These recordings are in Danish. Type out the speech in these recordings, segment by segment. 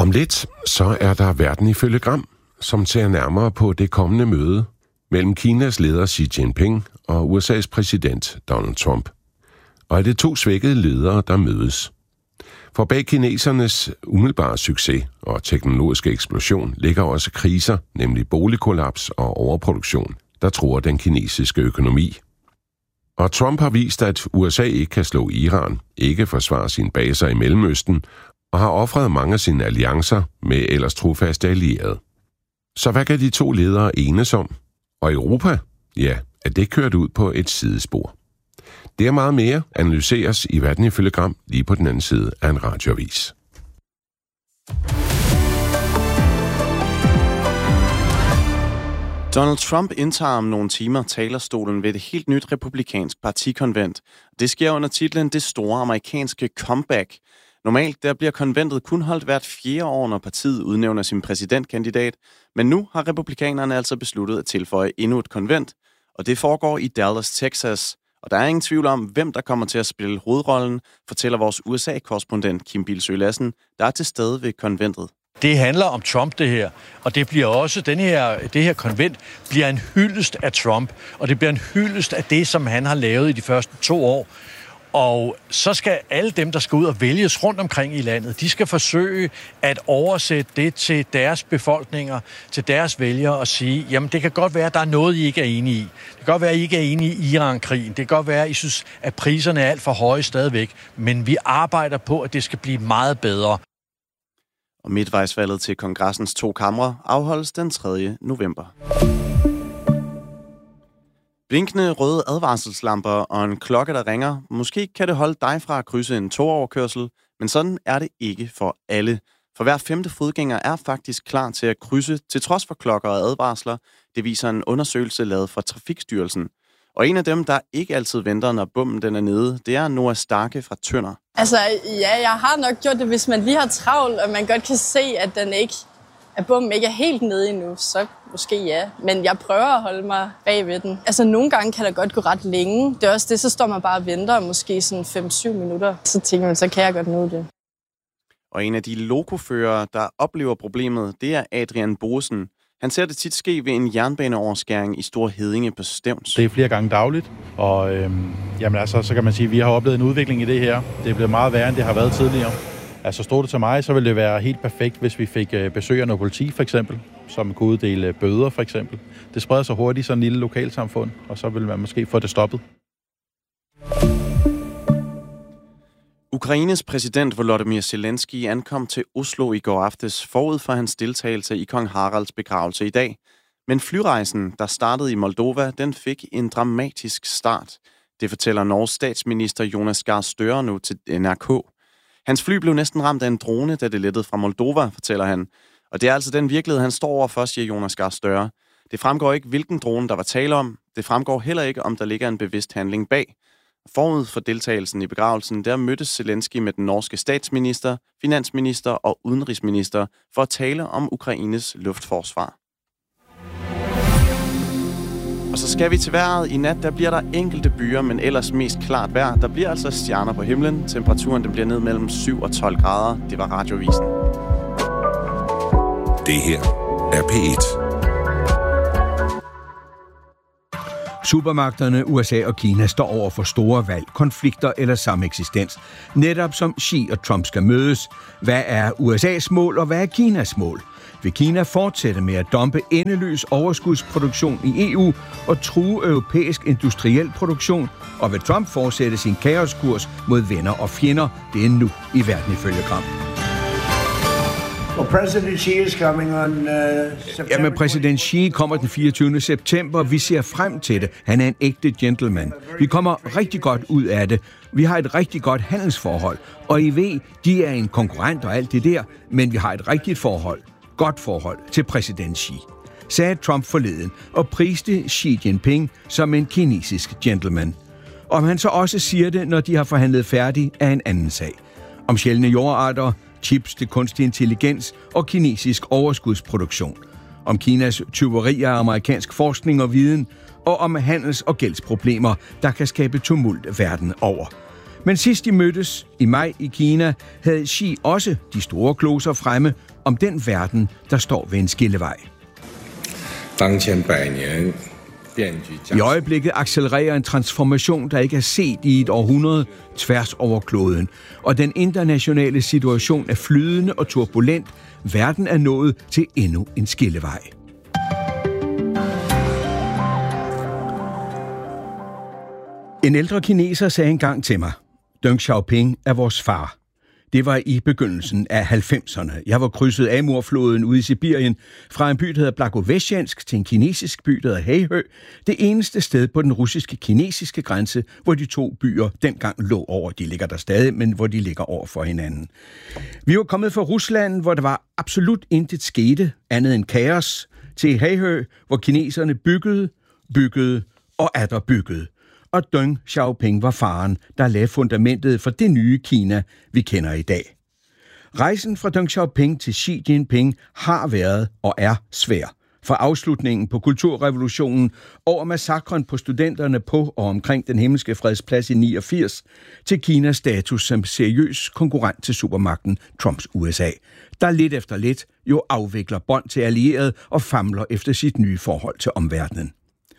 Om lidt, så er der Verden ifølge Gram, som ser nærmere på det kommende møde mellem Kinas leder Xi Jinping og USA's præsident Donald Trump. Og er det to svækkede ledere, der mødes. For bag kinesernes umiddelbare succes og teknologiske eksplosion ligger også kriser, nemlig boligkollaps og overproduktion, der truer den kinesiske økonomi. Og Trump har vist, at USA ikke kan slå Iran, ikke forsvare sine baser i Mellemøsten, og har ofret mange af sine alliancer med ellers trofaste allierede. Så hvad kan de to ledere enes om? Og Europa? Ja, er det kørt ud på et sidespor. Det er meget mere analyseres i Verden ifølge Gram lige på den anden side af en radioavis. Donald Trump indtager om nogle timer talerstolen ved et helt nyt republikansk partikonvent. Det sker under titlen Det store amerikanske comeback. Normalt der bliver konventet kun holdt hvert 4. år, når partiet udnævner sin præsidentkandidat, men nu har republikanerne altså besluttet at tilføje endnu et konvent, og det foregår i Dallas, Texas. Og der er ingen tvivl om, hvem der kommer til at spille hovedrollen, fortæller vores USA-korrespondent Kim Bilsøe Lassen, der er til stede ved konventet. Det handler om Trump, det her. Og det bliver også, det her konvent bliver en hyldest af Trump. Og det bliver en hyldest af det, som han har lavet i de første 2 år. Og så skal alle dem, der skal ud og vælges rundt omkring i landet, de skal forsøge at oversætte det til deres befolkninger, til deres vælgere og sige, jamen det kan godt være, at der er noget, I ikke er enige i. Det kan godt være, at I ikke er enige i Iran-krigen. Det kan godt være, at I synes, at priserne er alt for høje stadigvæk. Men vi arbejder på, at det skal blive meget bedre. Og midtvejsvalget til kongressens 2 kamre afholdes den 3. november. Blinkende røde advarselslamper og en klokke, der ringer. Måske kan det holde dig fra at krydse en togoverkørsel, men sådan er det ikke for alle. For hver 5. fodgænger er faktisk klar til at krydse, til trods for klokker og advarsler. Det viser en undersøgelse lavet for Trafikstyrelsen. Og en af dem, der ikke altid venter, når bommen den er nede, det er Noah Starke fra Tønder. Altså, ja, jeg har nok gjort det, hvis man lige har travlt, og man godt kan se, at bommen ikke er helt nede endnu, så måske ja. Men jeg prøver at holde mig bag ved den. Altså, nogle gange kan der godt gå ret længe. Det er også det, så står man bare og venter, måske sådan 5-7 minutter. Så tænker man, så kan jeg godt nå det. Og en af de lokoførere, der oplever problemet, det er Adrian Bosen. Han ser det tit ske ved en jernbaneoverskæring i Store Heddinge på Stevns. Det er flere gange dagligt, og så kan man sige, at vi har oplevet en udvikling i det her. Det er blevet meget værre, end det har været tidligere. Altså stod det til mig, så ville det være helt perfekt, hvis vi fik besøg af noget politi for eksempel, som kunne uddele bøder for eksempel. Det spreder sig hurtigt i sådan en lille lokalsamfund, og så vil man måske få det stoppet. Ukraines præsident Volodymyr Zelensky ankom til Oslo i går aftes forud for hans deltagelse i kong Haralds begravelse i dag. Men flyrejsen, der startede i Moldova, den fik en dramatisk start. Det fortæller Norges statsminister Jonas Gahr Støre nu til NRK. Hans fly blev næsten ramt af en drone, da det lettede fra Moldova, fortæller han. Og det er altså den virkelighed, han står overfor, siger Jonas Gahr Støre. Det fremgår ikke, hvilken drone der var tale om. Det fremgår heller ikke, om der ligger en bevidst handling bag. Forud for deltagelsen i begravelsen, der mødtes Zelensky med den norske statsminister, finansminister og udenrigsminister for at tale om Ukraines luftforsvar. Og så skal vi til vejret. I nat der bliver der enkelte byer, men ellers mest klart vejr. Der bliver altså stjerner på himlen. Temperaturen den bliver ned mellem 7 og 12 grader. Det var Radioavisen. Det her er P1. Supermagterne USA og Kina står over for store valg, konflikter eller sameksistens. Netop som Xi og Trump skal mødes. Hvad er USA's mål, og hvad er Kinas mål? Vil Kina fortsætte med at dumpe endeløs overskudsproduktion i EU og true europæisk industriel produktion? Og vil Trump fortsætte sin kaoskurs mod venner og fjender? Det er nu i Verden ifølge Gram. President Xi is coming on September. Jamen, præsident Xi kommer den 24. september. Vi ser frem til det. Han er en ægte gentleman. Vi kommer rigtig godt ud af det. Vi har et rigtig godt handelsforhold. Og I ved, de er en konkurrent og alt det der, men vi har et rigtigt forhold. Godt forhold til præsident Xi, sagde Trump forleden og priste Xi Jinping som en kinesisk gentleman. Om han så også siger det, når de har forhandlet færdigt, er en anden sag. Om sjældne jordarter, chips til kunstig intelligens og kinesisk overskudsproduktion. Om Kinas tyveri af amerikansk forskning og viden, og om handels- og gældsproblemer, der kan skabe tumult verden over. Men sidst de mødtes i maj i Kina, havde Xi også de store gloser fremme om den verden, der står ved en skillevej. I øjeblikket accelererer en transformation, der ikke er set i et århundrede tværs over kloden, og den internationale situation er flydende og turbulent. Verden er nået til endnu en skillevej. En ældre kineser sagde engang til mig, Deng Xiaoping er vores far. Det var i begyndelsen af 90'erne. Jeg var krydset Amurfloden ude i Sibirien fra en by, der hedder Blagoveshchensk, til en kinesisk by, der hedder Heihø. Det eneste sted på den russiske-kinesiske grænse, hvor de to byer dengang lå over. De ligger der stadig, men hvor de ligger over for hinanden. Vi var kommet fra Rusland, hvor der var absolut intet skete, andet end kaos, til Heihø, hvor kineserne byggede og atter byggede. Og Deng Xiaoping var faren, der lagde fundamentet for det nye Kina, vi kender i dag. Rejsen fra Deng Xiaoping til Xi Jinping har været og er svær. Fra afslutningen på kulturrevolutionen over massakren på studenterne på og omkring den himmelske fredsplads i 89 til Kinas status som seriøs konkurrent til supermagten Trumps USA, der lidt efter lidt jo afvikler bånd til allierede og famler efter sit nye forhold til omverdenen.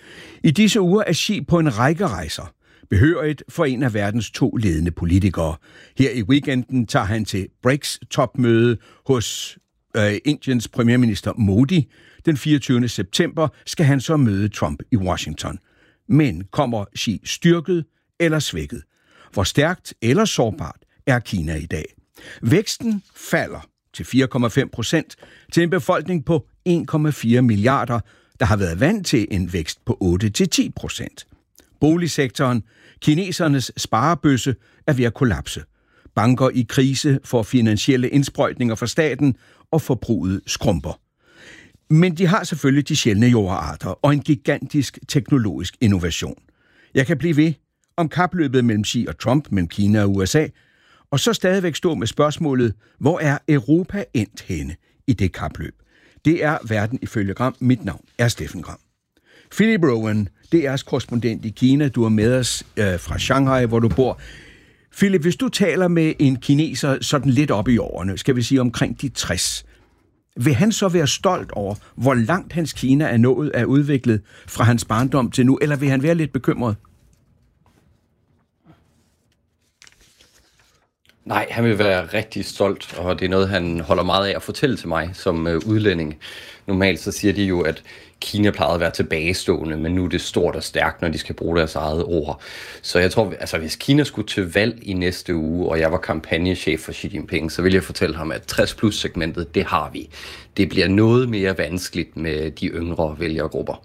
I disse uger er Xi på en række rejser, behørigt for en af verdens 2 ledende politikere. Her i weekenden tager han til BRICS-topmøde hos Indiens premierminister Modi. Den 24. september skal han så møde Trump i Washington. Men kommer Xi styrket eller svækket? Hvor stærkt eller sårbart er Kina i dag? Væksten falder til 4,5% til en befolkning på 1,4 milliarder, der har været vant til en vækst på 8-10%. Boligsektoren, kinesernes sparebøsse, er ved at kollapse. Banker i krise for finansielle indsprøjtninger fra staten, og forbruget skrumper. Men de har selvfølgelig de sjældne jordarter og en gigantisk teknologisk innovation. Jeg kan blive ved om kapløbet mellem Xi og Trump, mellem Kina og USA, og så stadigvæk stå med spørgsmålet, hvor er Europa endt henne i det kapløb? Det er Verden ifølge Gram. Mit navn er Steffen Gram. Philip Rowan, DR's korrespondent i Kina. Du er med os fra Shanghai, hvor du bor. Philip, hvis du taler med en kineser sådan lidt op i årene, skal vi sige omkring de 60, vil han så være stolt over, hvor langt hans Kina er nået af udviklet fra hans barndom til nu, eller vil han være lidt bekymret? Nej, han vil være rigtig stolt, og det er noget, han holder meget af at fortælle til mig som udlænding. Normalt så siger de jo, at Kina plejede at være tilbagestående, men nu er det stort og stærkt, når de skal bruge deres eget ord. Så jeg tror, altså hvis Kina skulle til valg i næste uge, og jeg var kampagnechef for Xi Jinping, så ville jeg fortælle ham, at 60+-segmentet, det har vi. Det bliver noget mere vanskeligt med de yngre vælgergrupper.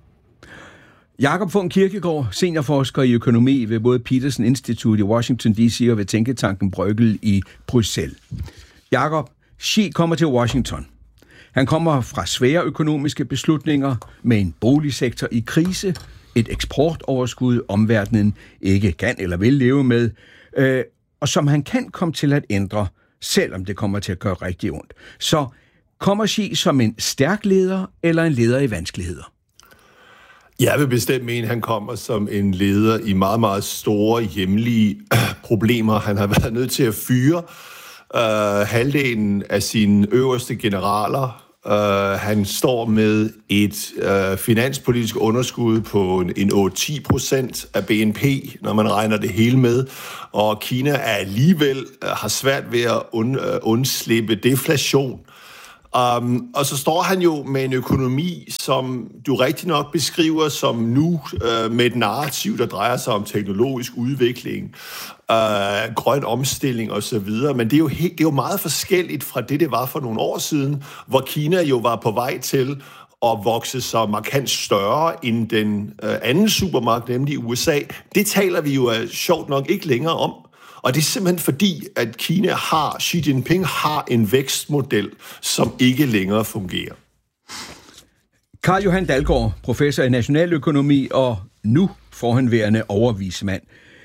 Jakob von Kierkegaard, seniorforsker i økonomi ved både Peterson Institute i Washington D.C. og ved tænketanken Bruegel i Bruxelles. Jakob, Xi kommer til Washington. Han kommer fra svære økonomiske beslutninger med en boligsektor i krise, et eksportoverskud, omverdenen ikke kan eller vil leve med, og som han kan komme til at ændre, selvom det kommer til at gøre rigtig ondt. Så kommer Xi som en stærk leder eller en leder i vanskeligheder? Jeg vil bestemt mene, at han kommer som en leder i meget, meget store hjemlige problemer. Han har været nødt til at fyre halvdelen af sine øverste generaler. Han står med et finanspolitisk underskud på en 8-10% af BNP, når man regner det hele med. Og Kina er alligevel har svært ved at undslippe deflation. Og så står han jo med en økonomi, som du rigtig nok beskriver som nu med et narrativ, der drejer sig om teknologisk udvikling, grøn omstilling osv. Men det er jo meget forskelligt fra det var for nogle år siden, hvor Kina jo var på vej til at vokse så markant større end den anden supermagt, nemlig USA. Det taler vi jo sjovt nok ikke længere om. Og det er simpelthen fordi, at Xi Jinping har en vækstmodel, som ikke længere fungerer. Carl Johan Dalgaard, professor i nationaløkonomi og nu forhenværende overvismand.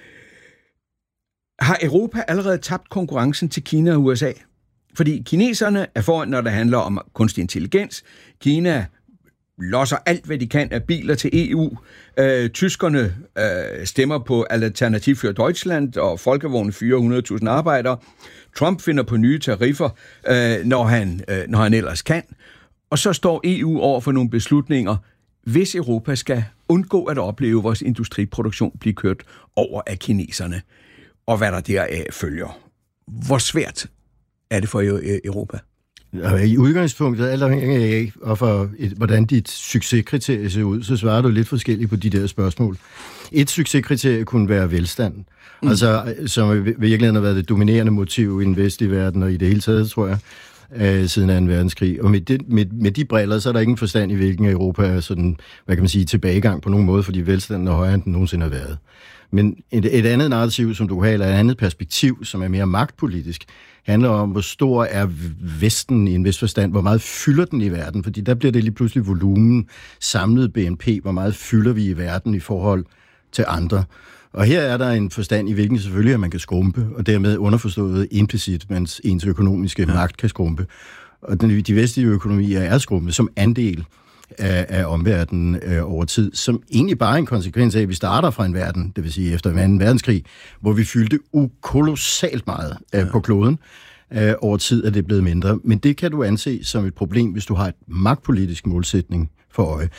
Har Europa allerede tabt konkurrencen til Kina og USA? Fordi kineserne er foran, når det handler om kunstig intelligens. Kina losser alt, hvad de kan af biler til EU. Tyskerne stemmer på Alternativ für Deutschland, og Folkevognen fyrer 100.000 arbejdere. Trump finder på nye tariffer, når han ellers kan. Og så står EU over for nogle beslutninger, hvis Europa skal undgå at opleve vores industriproduktion blive kørt over af kineserne, og hvad der deraf følger. Hvor svært er det for Europa? I udgangspunktet, alt afhængig af, hvordan dit succeskriterie ser ud, så svarer du lidt forskelligt på de der spørgsmål. Et succeskriterie kunne være velstand, altså som virkelig har været det dominerende motiv i den vestlige verden, og i det hele taget, tror jeg, siden 2. verdenskrig. Og med de briller, så er der ingen forstand i, hvilken Europa er sådan, hvad kan man sige, tilbagegang på nogen måde, fordi velstanden er højere, end den nogensinde har været. Men et andet narrativ, som du har, eller et andet perspektiv, som er mere magtpolitisk, handler om, hvor stor er Vesten i en vis forstand, hvor meget fylder den i verden, fordi der bliver det lige pludselig volumen, samlet BNP, hvor meget fylder vi i verden i forhold til andre. Og her er der en forstand i, hvilken selvfølgelig, at man kan skrumpe, og dermed underforstået implicit, mens ens økonomiske magt kan skrumpe. Og de vestlige økonomier er skrumpet som andel af omverdenen over tid, som egentlig bare er en konsekvens af, at vi starter fra en verden, det vil sige efter 2. verdenskrig, hvor vi fyldte kolossalt meget på kloden. Over tid er det blevet mindre. Men det kan du anse som et problem, hvis du har et magtpolitisk målsætning for øje.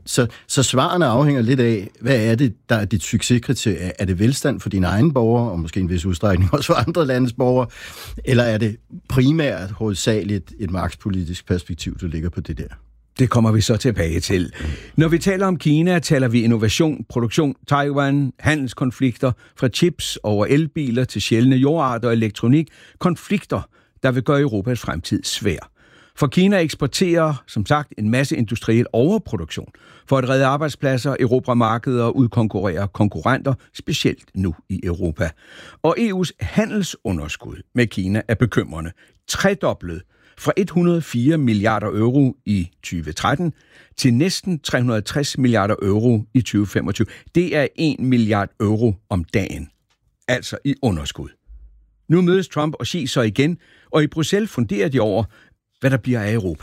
Så svarene afhænger lidt af, hvad er det, der er dit succeskriterie? Er det velstand for dine egne borgere, og måske en vis udstrækning også for andre landes borgere, eller er det primært hovedsageligt et magtpolitisk perspektiv, der ligger på det der? Det kommer vi så tilbage til. Når vi taler om Kina, taler vi innovation, produktion, Taiwan, handelskonflikter, fra chips over elbiler til sjældne jordarter og elektronik. Konflikter, der vil gøre Europas fremtid svær. For Kina eksporterer, som sagt, en masse industriel overproduktion for at redde arbejdspladser, erobre markeder og udkonkurrere konkurrenter, specielt nu i Europa. Og EU's handelsunderskud med Kina er bekymrende. Tredoblet fra 104 milliarder euro i 2013 til næsten 360 milliarder euro i 2025. Det er 1 milliard euro om dagen. Altså i underskud. Nu mødes Trump og Xi så igen, og i Bruxelles funderer de over, hvad der bliver af Europa.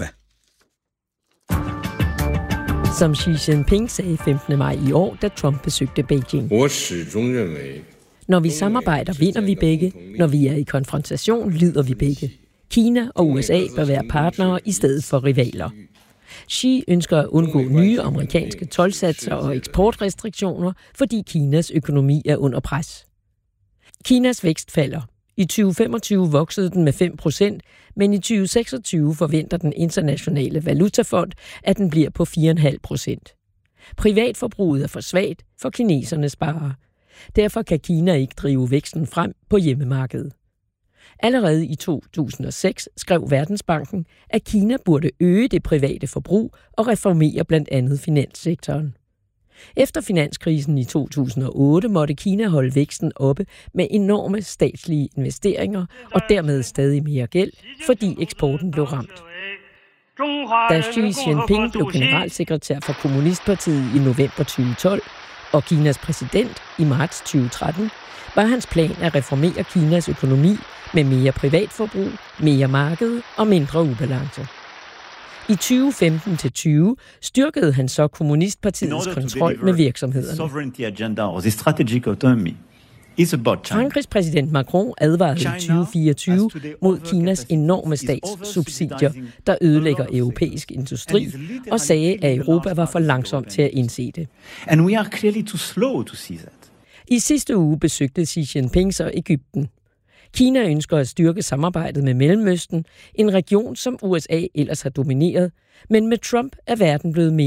Som Xi Jinping sagde 15. maj i år, da Trump besøgte Beijing. Når vi samarbejder, vinder vi begge. Når vi er i konfrontation, lider vi begge. Kina og USA bør være partnere i stedet for rivaler. Xi ønsker at undgå nye amerikanske toldsatser og eksportrestriktioner, fordi Kinas økonomi er under pres. Kinas vækst falder. I 2025 voksede den med 5%, men i 2026 forventer den internationale valutafond, at den bliver på 4,5%. Privatforbruget er for svagt, for kineserne sparer. Derfor kan Kina ikke drive væksten frem på hjemmemarkedet. Allerede i 2006 skrev Verdensbanken, at Kina burde øge det private forbrug og reformere blandt andet finanssektoren. Efter finanskrisen i 2008 måtte Kina holde væksten oppe med enorme statslige investeringer og dermed stadig mere gæld, fordi eksporten blev ramt. Da Xi Jinping blev generalsekretær for Kommunistpartiet i november 2012 og Kinas præsident i marts 2013, var hans plan at reformere Kinas økonomi med mere privatforbrug, mere marked og mindre ubalance. I 2015-20 styrkede han så Kommunistpartiets kontrol med virksomhederne. Frankrigs præsident Macron advarede i 2024 mod Kinas enorme statssubsidier, der ødelægger europæisk industri, og sagde, at Europa var for langsom til at indse det. I sidste uge besøgte Xi Jinping så Egypten. Kina ønsker at styrke samarbejdet med Mellemøsten, en region, som USA ellers har domineret, men med Trump er verden blevet mere